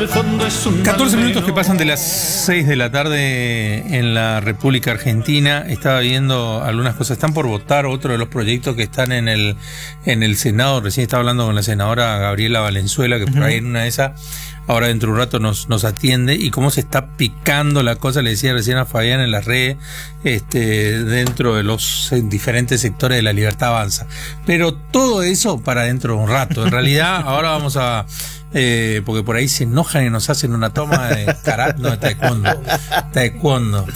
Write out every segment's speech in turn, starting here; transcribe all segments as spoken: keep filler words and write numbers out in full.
el fondo es un catorce minutos que pasan de las seis de la tarde en la República Argentina. Estaba viendo algunas cosas. Están por votar otro de los proyectos que están en el en el Senado. Recién estaba hablando con la senadora Gabriela Valenzuela, que por ahí en una de esas, ahora dentro de un rato nos, nos atiende. Y cómo se está picando la cosa, le decía recién a Fabián en las redes, este, dentro de los diferentes sectores de La Libertad Avanza. Pero todo eso para dentro de un rato. En realidad, ahora vamos a... Eh, porque por ahí se enojan y nos hacen una toma de karate, no, de taekwondo, taekwondo,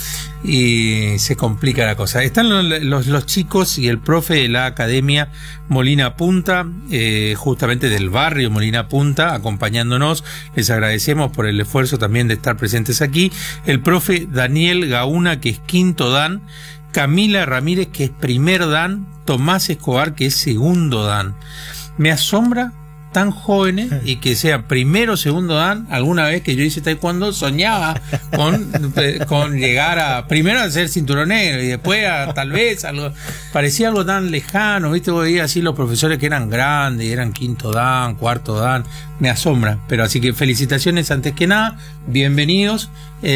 y se complica la cosa. Están los, los, los chicos y el profe de la Academia Molina Punta, eh, justamente del barrio Molina Punta, acompañándonos. Les agradecemos por el esfuerzo también de estar presentes aquí. El profe Daniel Gauna, que es quinto dan, Camila Ramírez, que es primer dan, Tomás Escobar, que es segundo dan. Me asombra tan jóvenes y que sea primero o segundo dan. Alguna vez que yo hice taekwondo soñaba con, con llegar a primero a ser cinturón negro y después a tal vez algo, parecía algo tan lejano, viste, vos veías así los profesores que eran grandes y eran quinto dan, cuarto dan. Me asombra, pero así que felicitaciones antes que nada, bienvenidos.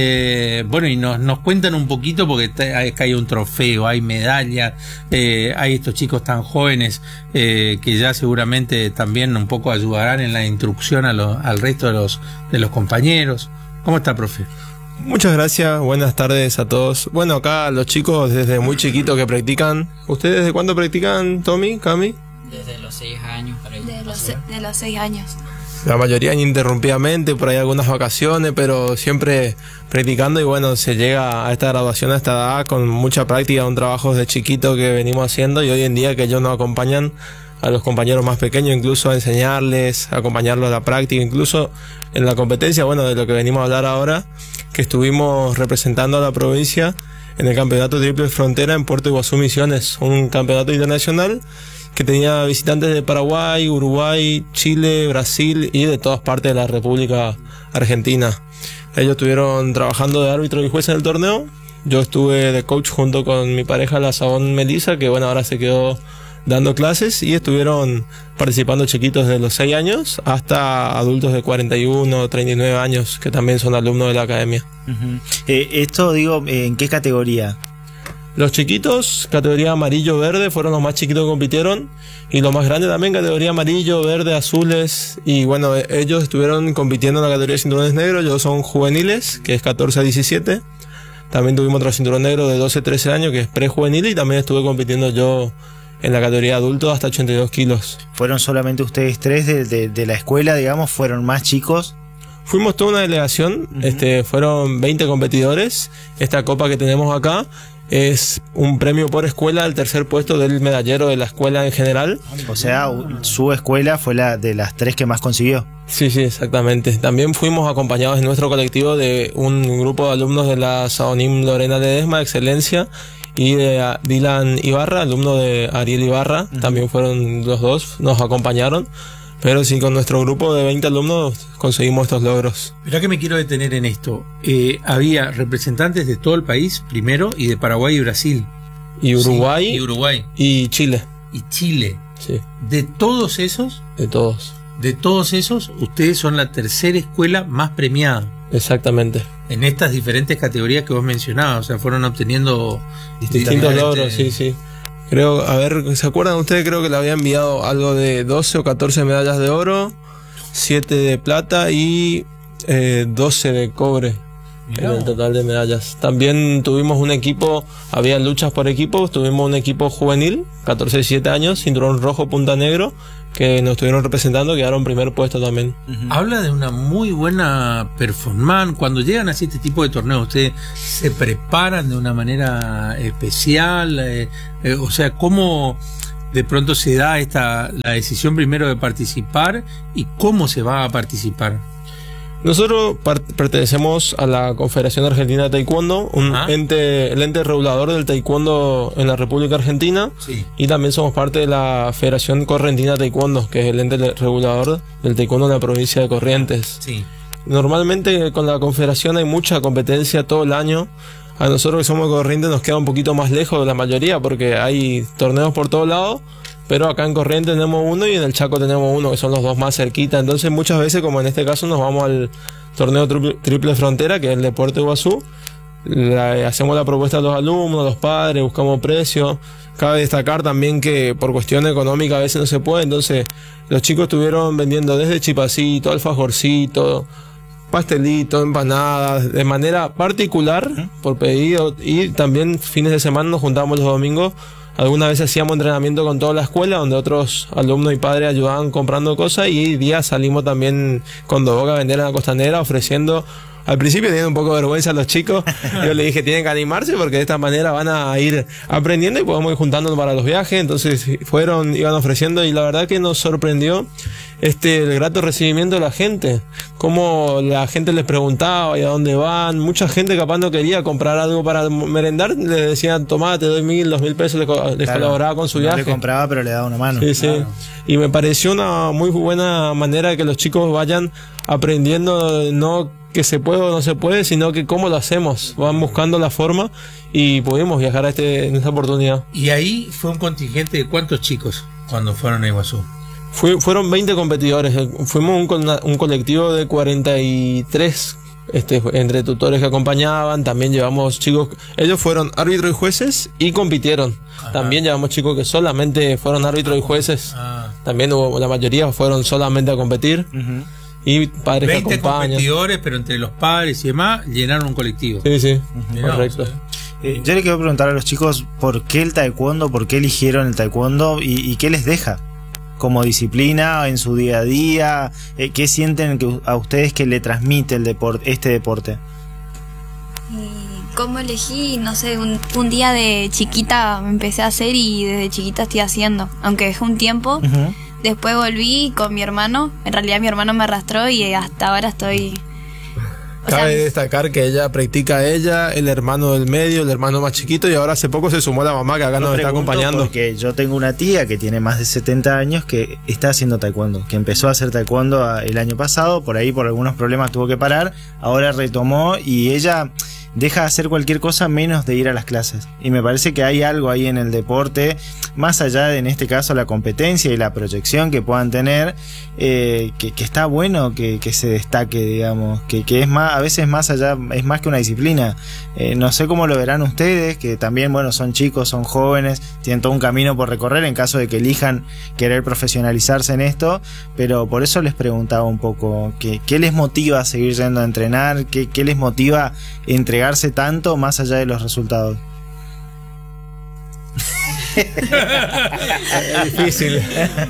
Eh, bueno, y nos, nos cuentan un poquito, porque te, hay, hay un trofeo, hay medallas, eh, hay estos chicos tan jóvenes eh, que ya seguramente también un poco ayudarán en la instrucción a lo, al resto de los, de los compañeros. ¿Cómo está, profe? Muchas gracias, buenas tardes a todos. Bueno, acá los chicos desde muy chiquitos que practican. ¿Ustedes desde cuándo practican, Tommy, Cami? Desde los seis años. Para de, los, de los seis años. La mayoría ininterrumpidamente, por ahí algunas vacaciones, pero siempre practicando, y bueno, se llega a esta graduación, a esta edad, con mucha práctica, un trabajo de chiquito que venimos haciendo, y hoy en día que ellos nos acompañan a los compañeros más pequeños, incluso a enseñarles, a acompañarlos a la práctica, incluso en la competencia, bueno, de lo que venimos a hablar ahora, que estuvimos representando a la provincia en el campeonato triple frontera en Puerto Iguazú, Misiones, un campeonato internacional que tenía visitantes de Paraguay, Uruguay, Chile, Brasil y de todas partes de la República Argentina. Ellos estuvieron trabajando de árbitro y juez en el torneo. Yo estuve de coach junto con mi pareja, la Sabón Melissa, que bueno, ahora se quedó dando clases, y estuvieron participando chiquitos de los seis años hasta adultos de cuarenta y uno, treinta y nueve años, que también son alumnos de la academia. Uh-huh. eh, esto, digo, ¿en qué categoría? Los chiquitos, categoría amarillo-verde, fueron los más chiquitos que compitieron, y los más grandes también, categoría amarillo, verde, azules, y bueno, ellos estuvieron compitiendo en la categoría de cinturones negros. Ellos son juveniles, que es catorce a diecisiete, también tuvimos otro cinturón negro de doce a trece años, que es prejuvenil, y también estuve compitiendo yo en la categoría adulto hasta ochenta y dos kilos. ¿Fueron solamente ustedes tres de, de, de la escuela, digamos? ¿Fueron más chicos? Fuimos toda una delegación, uh-huh. este, fueron veinte competidores. Esta copa que tenemos acá es un premio por escuela al tercer puesto del medallero de la escuela en general. O sea, su escuela fue la de las tres que más consiguió. Sí, sí, exactamente. También fuimos acompañados en nuestro colectivo de un grupo de alumnos de la Saonim Lorena Ledesma, Excelencia, y de Dylan Ibarra, alumno de Ariel Ibarra. Uh-huh. También fueron los dos, nos acompañaron. Pero sí, con nuestro grupo de veinte alumnos conseguimos estos logros. Mirá que me quiero detener en esto. Eh, había representantes de todo el país, primero, y de Paraguay y Brasil. Y Uruguay. Sí, y Uruguay. Y Chile. Y Chile. Sí. De todos esos. De todos. De todos esos, ustedes son la tercera escuela más premiada. Exactamente. En estas diferentes categorías que vos mencionabas. O sea, fueron obteniendo distintos logros, sí, sí. Creo, a ver, ¿se acuerdan ustedes? Creo que le había enviado algo de doce o catorce medallas de oro, siete de plata y eh, doce de cobre. Mirá. En el total de medallas. También tuvimos un equipo, había luchas por equipos, tuvimos un equipo juvenil, catorce a diecisiete años, cinturón rojo, punta negro, que nos estuvieron representando, quedaron primer puesto también. Uh-huh. Habla de una muy buena performance. Cuando llegan así este tipo de torneos, ¿ustedes se preparan de una manera especial? Eh, eh, o sea, ¿cómo de pronto se da esta la decisión primero de participar y cómo se va a participar? Nosotros pertenecemos a la Confederación Argentina de Taekwondo, un ¿Ah? ente, el ente regulador del taekwondo en la República Argentina, sí. Y también somos parte de la Federación Correntina de Taekwondo, que es el ente regulador del taekwondo en la provincia de Corrientes. Sí. Normalmente con la Confederación hay mucha competencia todo el año. A nosotros que somos de Corrientes nos queda un poquito más lejos de la mayoría porque hay torneos por todos lados. Pero acá en Corrientes tenemos uno y en el Chaco tenemos uno, que son los dos más cerquita. Entonces muchas veces, como en este caso, nos vamos al torneo triple, triple frontera, que es el Deporte Iguazú. La, hacemos la propuesta a los alumnos, a los padres, buscamos precios. Cabe destacar también que por cuestión económica a veces no se puede, entonces los chicos estuvieron vendiendo desde chipacito, alfajorcito, pastelito, empanadas, de manera particular, por pedido, y también fines de semana nos juntamos los domingos. Algunas veces hacíamos entrenamiento con toda la escuela, donde otros alumnos y padres ayudaban comprando cosas, y días salimos también con Doboga a vender en la Costanera, ofreciendo. Al principio tenían un poco de vergüenza a los chicos. Yo les dije, tienen que animarse porque de esta manera van a ir aprendiendo y podemos ir juntándonos para los viajes. Entonces fueron, iban ofreciendo, y la verdad que nos sorprendió este el grato recibimiento de la gente. Cómo la gente les preguntaba y a dónde van. Mucha gente capaz no quería comprar algo para merendar. Les decían, tomá, te doy mil, dos mil pesos, les, les claro, colaboraba con su no viaje. Le compraba, pero le daba una mano. Sí, sí. Claro. Y me pareció una muy buena manera de que los chicos vayan aprendiendo, no que se puede o no se puede, sino que cómo lo hacemos. Van buscando la forma y pudimos viajar a este, en esta oportunidad. ¿Y ahí fue un contingente de cuántos chicos cuando fueron a Iguazú? Fui, fueron veinte competidores. Fuimos un, un colectivo de cuarenta y tres este, entre tutores que acompañaban. También llevamos chicos, ellos fueron árbitros y jueces y compitieron. Ajá. También llevamos chicos que solamente fueron árbitros y jueces. Ah. También hubo, la mayoría fueron solamente a competir. Uh-huh. Y padres que acompañan. veinte competidores, pero entre los padres y demás llenaron un colectivo. Sí, sí, uh-huh. Correcto. Eh, yo le quiero preguntar a los chicos por qué el taekwondo, por qué eligieron el taekwondo y, y qué les deja como disciplina en su día a día, eh, qué sienten que a ustedes que le transmite el deporte, este deporte. ¿Cómo elegí? No sé, un, un día de chiquita me empecé a hacer y desde chiquita estoy haciendo, aunque dejé un tiempo. Uh-huh. Después volví con mi hermano. En realidad mi hermano me arrastró y hasta ahora estoy... O Cabe sea, destacar que ella practica ella, el hermano del medio, el hermano más chiquito, y ahora hace poco se sumó la mamá que acá nos está acompañando. Porque yo tengo una tía que tiene más de setenta años que está haciendo taekwondo, que empezó a hacer taekwondo el año pasado, por ahí por algunos problemas tuvo que parar, ahora retomó y ella deja de hacer cualquier cosa menos de ir a las clases. Y me parece que hay algo ahí en el deporte, más allá de, en este caso, la competencia y la proyección que puedan tener, eh, que, que está bueno que, que se destaque, digamos, que, que es más, a veces más allá, es más que una disciplina. Eh, no sé cómo lo verán ustedes, que también, bueno, son chicos, son jóvenes, tienen todo un camino por recorrer en caso de que elijan querer profesionalizarse en esto, pero por eso les preguntaba un poco, ¿qué, qué les motiva a seguir yendo a entrenar? ¿Qué, qué les motiva a entregar tanto más allá de los resultados? Es difícil.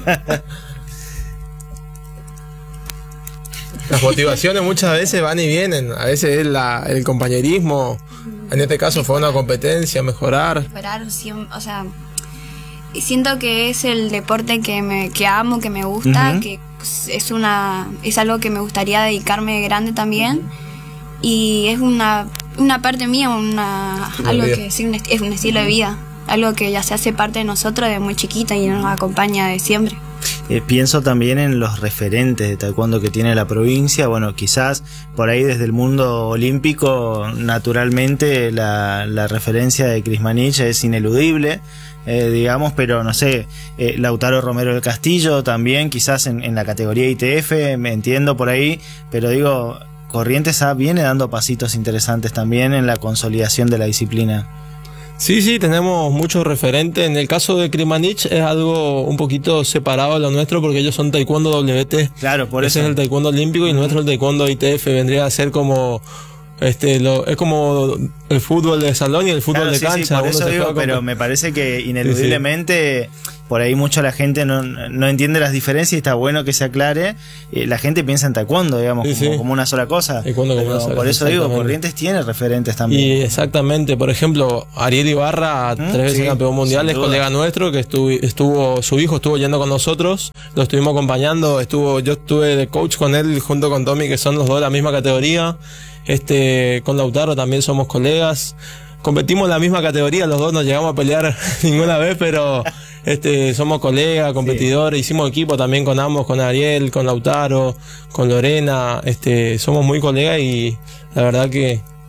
Las motivaciones muchas veces van y vienen. A veces es la, el compañerismo. En este caso fue una competencia, mejorar. Mejorar, o sea, siento que es el deporte que me que amo, que me gusta, uh-huh. que es una es algo que me gustaría dedicarme de grande también. Y es una una parte mía, una algo que sí, un, es un estilo de vida, algo que ya se hace parte de nosotros de muy chiquita y nos acompaña de siempre. Eh, pienso también en los referentes de taekwondo que tiene la provincia. Bueno, quizás por ahí desde el mundo olímpico, naturalmente la, la referencia de Chris Manich es ineludible, eh, digamos, pero no sé, eh, Lautaro Romero del Castillo también, quizás en, en la categoría I T F, me entiendo por ahí, pero digo, Corrientes A viene dando pasitos interesantes también en la consolidación de la disciplina. Sí, sí, tenemos muchos referentes. En el caso de Krimanich es algo un poquito separado de lo nuestro porque ellos son taekwondo W T. Claro, por Ese eso. es el taekwondo olímpico y nuestro el taekwondo I T F. Vendría a ser como... Este, lo, es como el fútbol de salón y el fútbol claro, de sí, cancha. Sí, por eso digo, pero con... me parece que ineludiblemente sí, sí. por ahí mucho la gente no, no entiende las diferencias y está bueno que se aclare. Eh, la gente piensa en taekwondo, digamos, sí, como, sí. como una sola cosa. Como una sola, por eso digo, Corrientes tiene referentes también. Y exactamente, por ejemplo, Ariel Ibarra, ¿Mm? tres veces sí, campeón mundial, es colega nuestro, que estuvo, estuvo, su hijo estuvo yendo con nosotros, lo estuvimos acompañando, estuvo, yo estuve de coach con él junto con Tommy, que son los dos de la misma categoría. Este, con Lautaro también somos colegas, competimos en la misma categoría, los dos no llegamos a pelear ninguna vez, pero este, somos colegas, competidores, sí. Hicimos equipo también con ambos, con Ariel, con Lautaro, con Lorena, este, somos muy colegas y la verdad que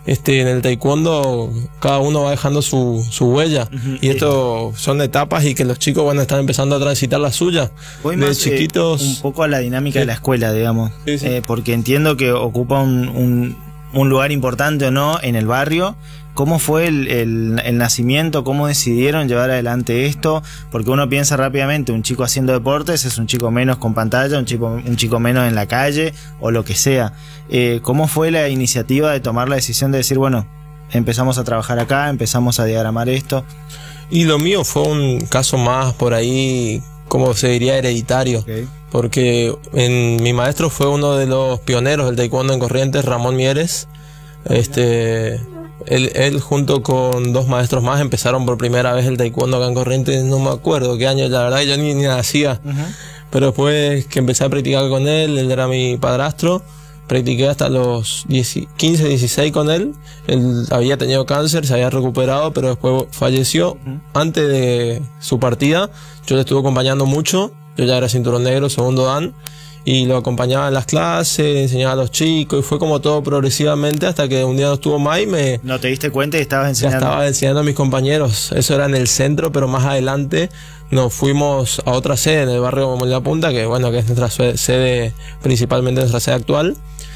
este, en el taekwondo cada uno va dejando su, su huella. Uh-huh. Y esto son etapas y que los chicos, bueno, están empezando a transitar la suya. Voy de más, chiquitos. Eh, un poco a la dinámica sí. de la escuela, digamos. Sí, sí. Eh, porque entiendo que ocupa un, un, un lugar importante o no en el barrio. ¿Cómo fue el, el, el nacimiento? ¿Cómo decidieron llevar adelante esto? Porque uno piensa rápidamente, un chico haciendo deportes es un chico menos con pantalla, un chico, un chico menos en la calle o lo que sea. Eh, ¿Cómo fue la iniciativa de tomar la decisión de decir, bueno, empezamos a trabajar acá, empezamos a diagramar esto? Y lo mío fue un caso más por ahí, como se diría, hereditario. Okay. Porque en, mi maestro fue uno de los pioneros del taekwondo en Corrientes, Ramón Mieres. Este... Él, él junto con dos maestros más empezaron por primera vez el taekwondo acá en Corrientes, no me acuerdo qué año, la verdad yo ni, ni nacía. Uh-huh. Pero después que empecé a practicar con él, él era mi padrastro, practiqué hasta los quince, dieciséis con él. Él había tenido cáncer, se había recuperado, pero después falleció. Uh-huh. Antes de su partida, yo le estuve acompañando mucho, yo ya era cinturón negro, segundo dan, y lo acompañaba en las clases, enseñaba a los chicos, y fue como todo progresivamente hasta que un día no estuvo más y me... ¿No te diste cuenta y estabas enseñando? Ya estaba enseñando a mis compañeros. Eso era en el centro, pero más adelante nos fuimos a otra sede en el barrio como La Punta, que bueno, que es nuestra sede, principalmente nuestra sede actual.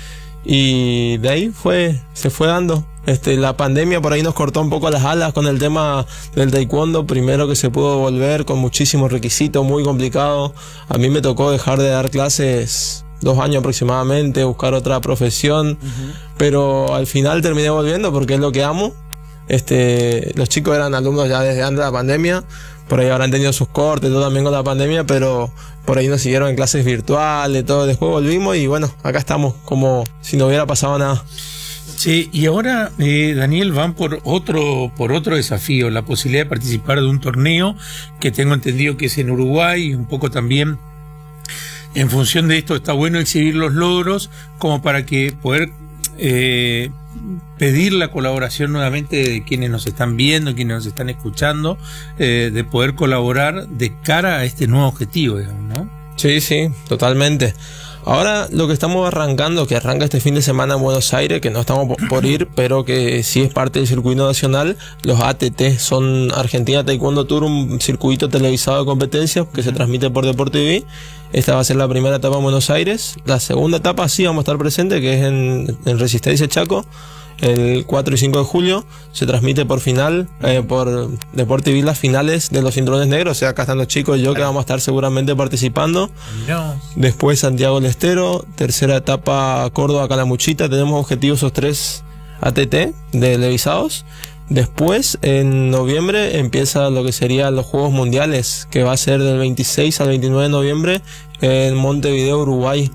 Y de ahí fue, se fue dando. Este, la pandemia por ahí nos cortó un poco las alas con el tema del taekwondo. Primero que se pudo volver con muchísimos requisitos, muy complicado. A mí me tocó dejar de dar clases dos años aproximadamente, buscar otra profesión. Uh-huh. Pero al final terminé volviendo porque es lo que amo. Este, los chicos eran alumnos ya desde antes de la pandemia. Por ahí habrán tenido sus cortes, todo también con la pandemia, pero por ahí nos siguieron en clases virtuales, todo. Después volvimos y bueno, acá estamos como si no hubiera pasado nada. Sí, y ahora, eh, Daniel, van por otro, por otro desafío, la posibilidad de participar de un torneo que tengo entendido que es en Uruguay, y un poco también en función de esto está bueno exhibir los logros como para que poder eh, pedir la colaboración nuevamente de quienes nos están viendo, quienes nos están escuchando, eh, de poder colaborar de cara a este nuevo objetivo, digamos, ¿no? Sí, sí, totalmente. Ahora lo que estamos arrancando, que arranca este fin de semana en Buenos Aires, que no estamos por ir, pero que sí es parte del circuito nacional, los A T T, son Argentina Taekwondo Tour, un circuito televisado de competencias que se transmite por Deporte T V. Esta va a ser la primera etapa en Buenos Aires. La segunda etapa sí vamos a estar presentes, que es en, en Resistencia Chaco, el cuatro y cinco de julio. Se transmite por final, eh, por Deporte T V, las finales de los cinturones negros. O sea, acá están los chicos y yo que vamos a estar seguramente participando. No. Después Santiago del Estero, tercera etapa Córdoba Calamuchita. Tenemos objetivos esos tres A T T de televisados. Después, en noviembre, empieza lo que serían los Juegos Mundiales, que va a ser del veintiséis al veintinueve de noviembre en Montevideo, Uruguay.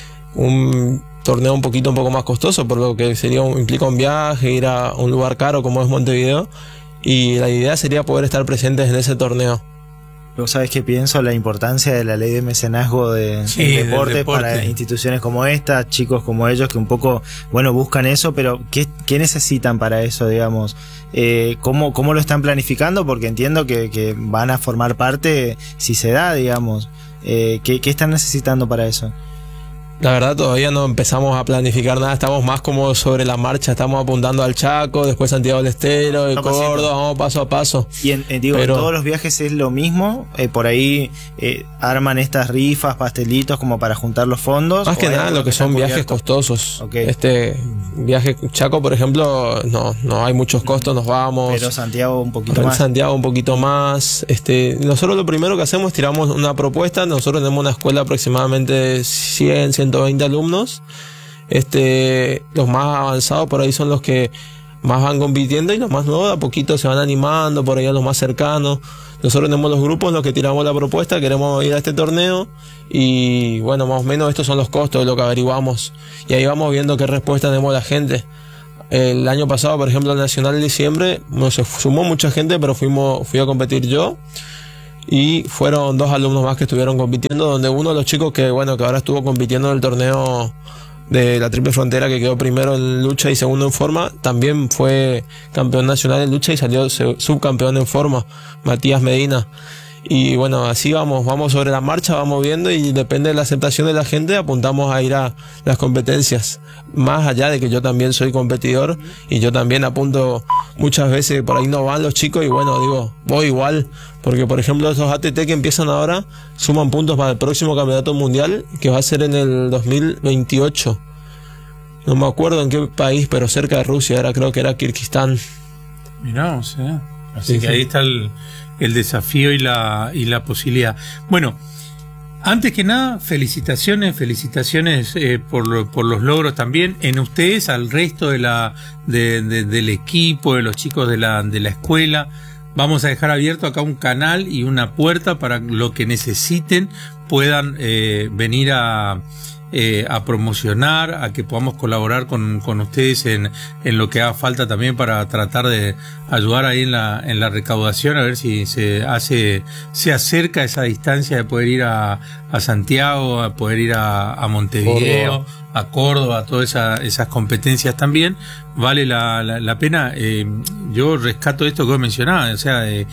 Un torneo un poquito un poco más costoso, por lo que sería un, implica un viaje, ir a un lugar caro como es Montevideo, y la idea sería poder estar presentes en ese torneo. ¿Vos sabés qué pienso? La importancia de la ley de mecenazgo de, sí, del deporte, del deporte para instituciones como esta, chicos como ellos que un poco, bueno, buscan eso, pero ¿qué, qué necesitan para eso, digamos? Eh, ¿cómo, ¿Cómo lo están planificando? Porque entiendo que, que van a formar parte si se da, digamos. Eh, ¿qué, ¿Qué están necesitando para eso? La verdad todavía no empezamos a planificar nada, estamos más como sobre la marcha, estamos apuntando al Chaco, después Santiago del Estero, el Córdoba, vamos paso a paso. Y en, en, digo, Pero, en todos los viajes es lo mismo, eh, por ahí eh, arman estas rifas, pastelitos como para juntar los fondos. Más que nada lo que son viajes costosos. Okay. Este viaje Chaco, por ejemplo, no, no hay muchos costos, nos vamos. Pero Santiago un poquito más. Santiago un poquito más. Este, nosotros lo primero que hacemos es tiramos una propuesta, nosotros tenemos una escuela aproximadamente de cien, ciento veinte alumnos. Este, los más avanzados por ahí son los que más van compitiendo y los más nuevos a poquito se van animando, por ahí a los más cercanos. Nosotros tenemos los grupos en los que tiramos la propuesta, queremos ir a este torneo y bueno, más o menos estos son los costos de lo que averiguamos y ahí vamos viendo qué respuesta tenemos la gente. El año pasado, por ejemplo, el Nacional de diciembre, no se sumó mucha gente, pero fuimos, fui a competir yo. Y fueron dos alumnos más que estuvieron compitiendo, donde uno de los chicos que bueno que ahora estuvo compitiendo en el torneo de la Triple Frontera, que quedó primero en lucha y segundo en forma, también fue campeón nacional en lucha y salió subcampeón en forma, Matías Medina. y bueno, así vamos, vamos sobre la marcha, vamos viendo y depende de la aceptación de la gente, apuntamos a ir a las competencias. Más allá de que yo también soy competidor y yo también apunto muchas veces, por ahí no van los chicos y bueno, digo, voy igual, porque por ejemplo esos A T T que empiezan ahora suman puntos para el próximo campeonato mundial que va a ser en el dos mil veintiocho. No me acuerdo en qué país, pero cerca de Rusia, era, creo que era Kirguistán. Mirá, o sea, así Sí, que sí. ahí está el, el desafío y la, y la posibilidad. Bueno, antes que nada, felicitaciones, felicitaciones eh, por, lo, por los logros también en ustedes, al resto de la, de, de, del equipo, de los chicos de la, de la escuela. Vamos a dejar abierto acá un canal y una puerta para lo que necesiten, puedan eh, venir a... Eh, a promocionar, a que podamos colaborar con, con ustedes en, en lo que haga falta también para tratar de ayudar ahí en la, en la recaudación, a ver si se hace, se acerca esa distancia de poder ir a, a Santiago, a poder ir a, a Montevideo, Córdoba. a Córdoba, a todas esa, esas competencias también. Vale la, la, la pena. Eh, yo rescato esto que vos mencionabas, o sea, de,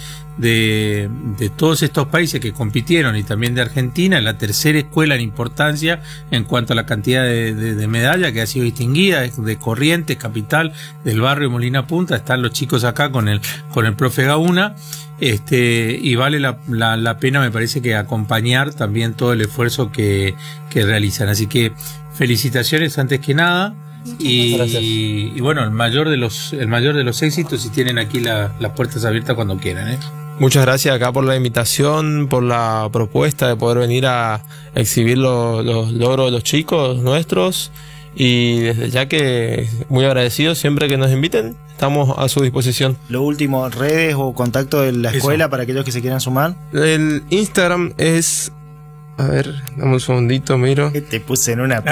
de, de todos estos países que compitieron y también de Argentina, la tercera escuela en importancia en cuanto a la cantidad de, de, de medallas que ha sido distinguida, de Corrientes, capital, del barrio Molina Punta. Están los chicos acá con el, con el profe Gauna. Este, y vale la, la, la pena, me parece, que acompañar también todo el esfuerzo que, que realizan. Así que felicitaciones antes que nada. Y, y bueno, el mayor de los el mayor de los éxitos, y tienen aquí la, las puertas abiertas cuando quieran, ¿eh? Muchas gracias acá por la invitación, por la propuesta de poder venir a exhibir los, los logros de los chicos nuestros, y desde ya que muy agradecidos siempre que nos inviten, estamos a su disposición. Lo último, redes o contacto de la escuela. Eso, para aquellos que se quieran sumar. El Instagram es... A ver, dame un segundito, miro. Te puse en una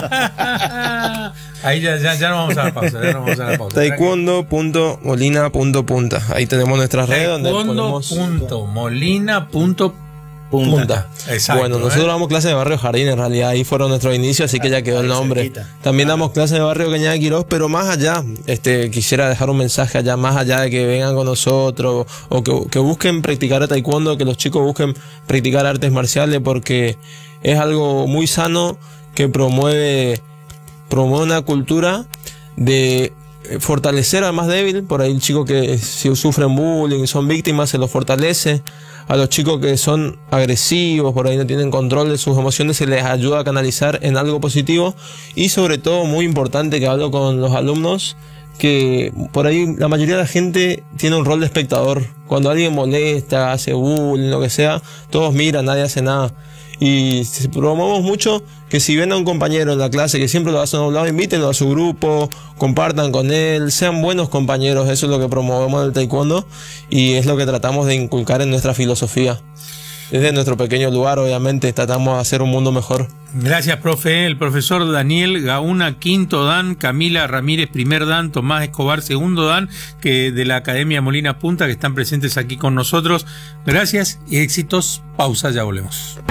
aprieto. Ahí ya, ya, ya no vamos a la pausa. Ya no vamos a la pausa. taekwondo punto molina punto punta. Ahí tenemos nuestras redes donde ponemos... taekwondo punto molina punto punta. Exacto, bueno, nosotros ¿eh? damos clases de barrio Jardín, en realidad ahí fueron nuestros inicios, así que ya quedó el nombre. Cerquita. También ah. damos clases de barrio Cañada Quirós, pero más allá, este, quisiera dejar un mensaje allá, más allá de que vengan con nosotros o que, que busquen practicar taekwondo, que los chicos busquen practicar artes marciales, porque es algo muy sano que promueve, promueve una cultura de fortalecer al más débil. Por ahí el chico que si sufren bullying, son víctimas, se los fortalece. A los chicos que son agresivos, por ahí no tienen control de sus emociones, se les ayuda a canalizar en algo positivo. Y sobre todo, muy importante, que hablo con los alumnos, que por ahí la mayoría de la gente tiene un rol de espectador. Cuando alguien molesta, hace bullying, lo que sea, todos miran, nadie hace nada. Y promovemos mucho que si ven a un compañero en la clase que siempre lo hacen a un lado, invítenlo a su grupo, compartan con él, sean buenos compañeros. Eso es lo que promovemos en el taekwondo y es lo que tratamos de inculcar en nuestra filosofía. Desde nuestro pequeño lugar, obviamente, tratamos de hacer un mundo mejor. Gracias, profe. El profesor Daniel Gauna, quinto dan, Camila Ramírez, primer dan, Tomás Escobar, segundo dan, que de la Academia Molina Punta, que están presentes aquí con nosotros. Gracias y éxitos. Pausa, ya volvemos.